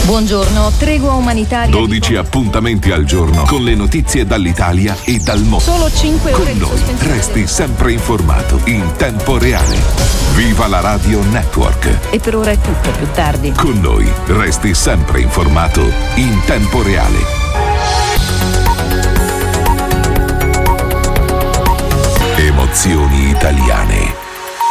Buongiorno, tregua umanitaria. 12 appuntamenti al giorno con le notizie dall'Italia e dal mondo. Solo 5 ore. Con noi resti sempre informato in tempo reale. Viva la Radio Network. E per ora è tutto, più tardi. Con noi resti sempre informato in tempo reale. Emozioni italiane.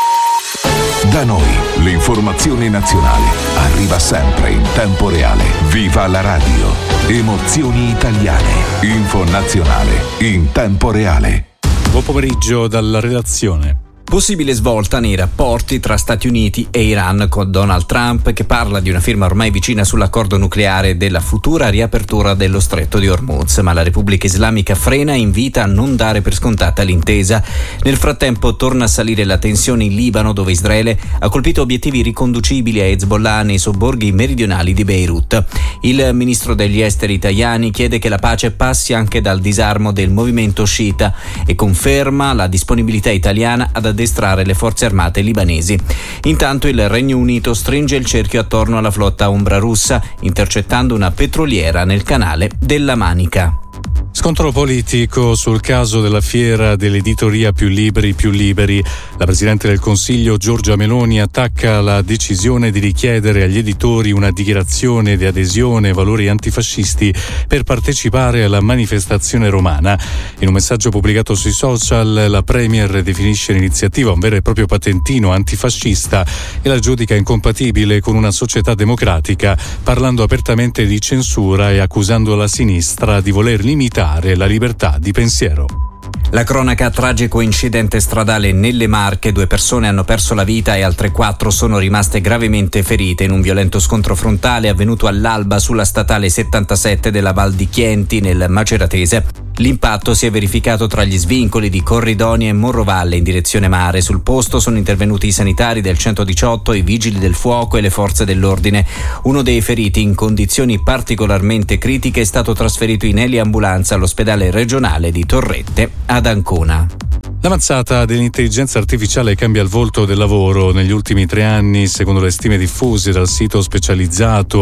Da noi l'informazione nazionale arriva sempre in tempo reale. Viva la radio. Emozioni italiane. Info nazionale in tempo reale. Buon pomeriggio dalla redazione. Possibile svolta nei rapporti tra Stati Uniti e Iran, con Donald Trump che parla di una firma ormai vicina sull'accordo nucleare e della futura riapertura dello stretto di Hormuz, ma la Repubblica Islamica frena e invita a non dare per scontata l'intesa. Nel frattempo torna a salire la tensione in Libano, dove Israele ha colpito obiettivi riconducibili a Hezbollah nei sobborghi meridionali di Beirut. Il ministro degli esteri italiani chiede che la pace passi anche dal disarmo del movimento sciita e conferma la disponibilità italiana ad addestrare le forze armate libanesi. Intanto il Regno Unito stringe il cerchio attorno alla flotta ombra russa, intercettando una petroliera nel canale della Manica. Scontro politico sul caso della fiera dell'editoria Più Libri, Più Liberi. La Presidente del Consiglio Giorgia Meloni attacca la decisione di richiedere agli editori una dichiarazione di adesione ai valori antifascisti per partecipare alla manifestazione romana. In un messaggio pubblicato sui social, la Premier definisce l'iniziativa un vero e proprio patentino antifascista e la giudica incompatibile con una società democratica, parlando apertamente di censura e accusando la sinistra di voler limitare la libertà di pensiero. La cronaca: tragico incidente stradale nelle Marche, 2 persone hanno perso la vita e altre 4 sono rimaste gravemente ferite in un violento scontro frontale avvenuto all'alba sulla statale 77 della Val di Chienti nel Maceratese. L'impatto si è verificato tra gli svincoli di Corridonia e Morrovalle in direzione mare. Sul posto sono intervenuti i sanitari del 118, i vigili del fuoco e le forze dell'ordine. Uno dei feriti, in condizioni particolarmente critiche, è stato trasferito in eliambulanza all'ospedale regionale di Torrette ad Ancona. L'avanzata dell'intelligenza artificiale cambia il volto del lavoro. Negli ultimi 3 anni, secondo le stime diffuse dal sito specializzato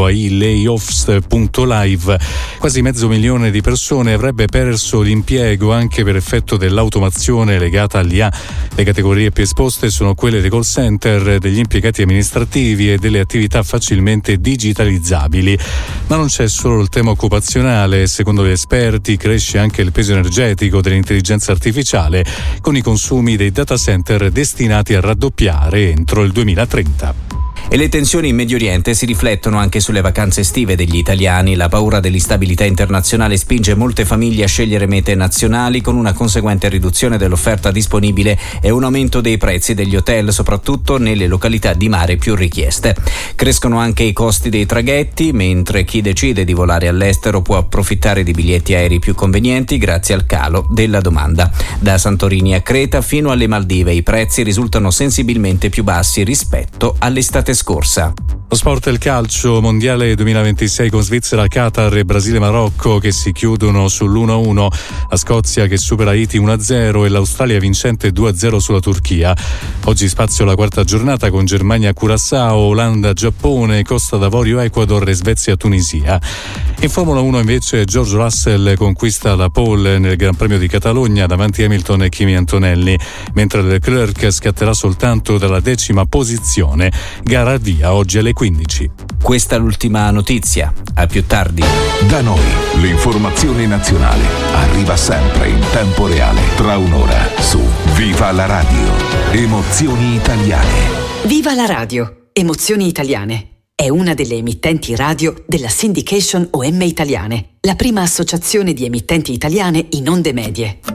ailayoffs.live, quasi 500.000 di persone avrebbe perso l'impiego anche per effetto dell'automazione legata all'IA. Le categorie più esposte sono quelle dei call center, degli impiegati amministrativi e delle attività facilmente digitalizzabili. Ma non c'è solo il tema occupazionale. Secondo gli esperti cresce anche il peso energetico dell'intelligenza artificiale, con i consumi dei data center destinati a raddoppiare entro il 2030. E le tensioni in Medio Oriente si riflettono anche sulle vacanze estive degli italiani. La paura dell'instabilità internazionale spinge molte famiglie a scegliere mete nazionali, con una conseguente riduzione dell'offerta disponibile e un aumento dei prezzi degli hotel, soprattutto nelle località di mare più richieste. Crescono anche i costi dei traghetti, mentre chi decide di volare all'estero può approfittare di biglietti aerei più convenienti grazie al calo della domanda. Da Santorini a Creta fino alle Maldive i prezzi risultano sensibilmente più bassi rispetto all'estate scorsa. Lo sport e il calcio: mondiale 2026 con Svizzera, Qatar e Brasile-Marocco che si chiudono sull'1-1, la Scozia che supera Haiti 1-0 e l'Australia vincente 2-0 sulla Turchia. Oggi spazio alla 4ª giornata con Germania-Curaçao, Olanda-Giappone, Costa d'Avorio Ecuador e Svezia-Tunisia. In Formula 1 invece George Russell conquista la pole nel Gran Premio di Catalogna davanti a Hamilton e Kimi Antonelli, mentre Leclerc scatterà soltanto dalla 10ª posizione. Gara via oggi alle 15. Questa è l'ultima notizia. A più tardi. Da noi l'informazione nazionale arriva sempre in tempo reale. Tra un'ora su Viva la Radio. Emozioni italiane. Viva la radio. Emozioni italiane. È una delle emittenti radio della Syndication OM Italiane, la prima associazione di emittenti italiane in onde medie.